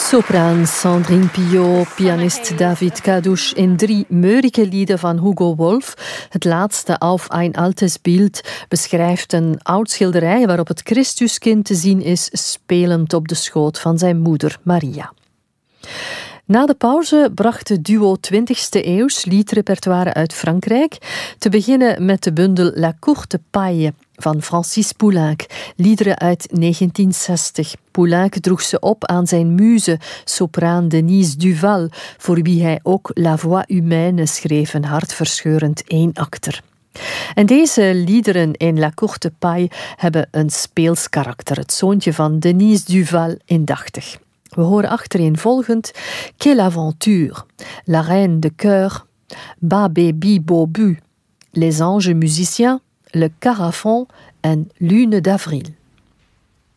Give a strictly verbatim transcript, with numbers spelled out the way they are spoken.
Sopraan Sandrine Piot, pianist David Kadouch in drie meurige lieden van Hugo Wolf. Het laatste, Auf ein altes Bild, beschrijft een oud schilderij waarop het Christuskind te zien is spelend op de schoot van zijn moeder Maria. Na de pauze bracht het duo twintigste eeuws liedrepertoire uit Frankrijk, te beginnen met de bundel La Courte Paille van Francis Poulenc, liederen uit negentien zestig. Poulenc droeg ze op aan zijn muze, sopraan Denise Duval, voor wie hij ook La Voix Humaine schreef, een hartverscheurend eenakter. En deze liederen in La Courte Paille hebben een speels karakter, het zoontje van Denise Duval indachtig. We horen achtereenvolgend Quelle aventure, La Reine de Cœur, Babé Bibobu, Les Anges Musiciens, Le Carafon en Lune d'Avril.